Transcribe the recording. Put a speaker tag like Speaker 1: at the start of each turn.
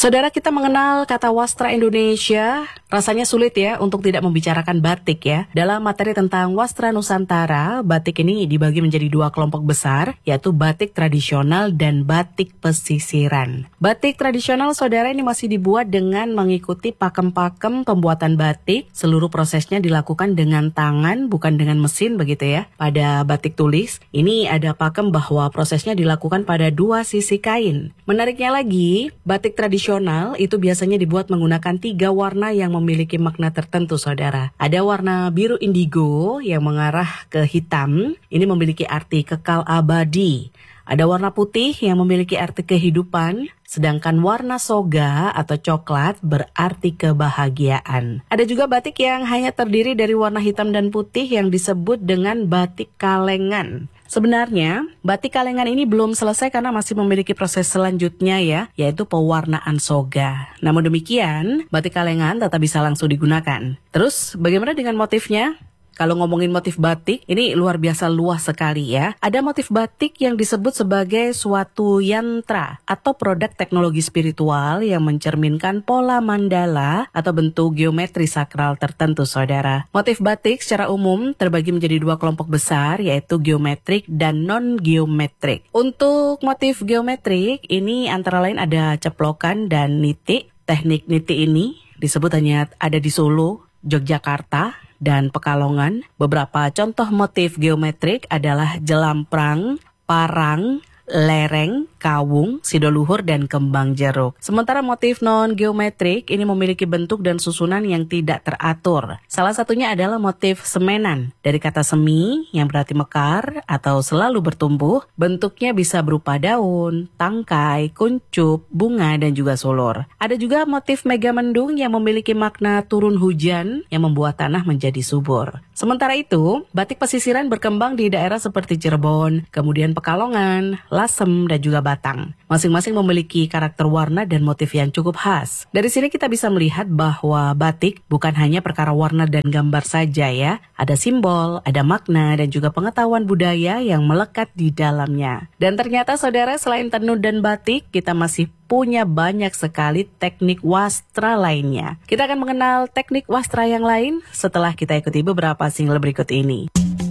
Speaker 1: Saudara, kita mengenal kata wastra Indonesia, rasanya sulit ya untuk tidak membicarakan batik ya. Dalam materi tentang wastra Nusantara, batik ini dibagi menjadi dua kelompok besar, yaitu batik tradisional dan batik pesisiran. Batik tradisional, saudara, ini masih dibuat dengan mengikuti pakem-pakem pembuatan batik. Seluruh prosesnya dilakukan dengan tangan, bukan dengan mesin begitu ya. Pada batik tulis, ini ada pakem bahwa prosesnya dilakukan pada dua sisi kain. Menariknya lagi, batik tradisional itu biasanya dibuat menggunakan 3 warna yang memiliki makna tertentu, saudara. Ada warna biru indigo yang mengarah ke hitam, ini memiliki arti kekal abadi. Ada warna putih yang memiliki arti kehidupan, sedangkan warna soga atau coklat berarti kebahagiaan. Ada juga batik yang hanya terdiri dari warna hitam dan putih yang disebut dengan batik kalengan. Sebenarnya, batik kalengan ini belum selesai karena masih memiliki proses selanjutnya ya, yaitu pewarnaan soga. Namun demikian, batik kalengan tetap bisa langsung digunakan. Terus, bagaimana dengan motifnya? Kalau ngomongin motif batik, ini luar biasa luas sekali ya. Ada motif batik yang disebut sebagai suatu yantra atau produk teknologi spiritual yang mencerminkan pola mandala atau bentuk geometri sakral tertentu, saudara. Motif batik secara umum terbagi menjadi 2 kelompok besar, yaitu geometrik dan non-geometrik. Untuk motif geometrik, ini antara lain ada ceplokan dan nitik. Teknik nitik ini disebut hanya ada di Solo, Yogyakarta, dan Pekalongan. Beberapa contoh motif geometrik adalah jelamprang, parang, lereng, kawung, sidoluhur, dan kembang jeruk. Sementara motif non-geometrik ini memiliki bentuk dan susunan yang tidak teratur. Salah satunya adalah motif semenan. Dari kata semi yang berarti mekar atau selalu bertumbuh, bentuknya bisa berupa daun, tangkai, kuncup, bunga, dan juga sulur. Ada juga motif megamendung yang memiliki makna turun hujan yang membuat tanah menjadi subur. Sementara itu, batik pesisiran berkembang di daerah seperti Cirebon, kemudian Pekalongan, Lasem, dan juga Batang. Masing-masing memiliki karakter warna dan motif yang cukup khas. Dari sini kita bisa melihat bahwa batik bukan hanya perkara warna dan gambar saja ya. Ada simbol, ada makna, dan juga pengetahuan budaya yang melekat di dalamnya. Dan ternyata saudara, selain tenun dan batik, kita masih punya banyak sekali teknik wastra lainnya. Kita akan mengenal teknik wastra yang lain setelah kita ikuti beberapa single berikut ini.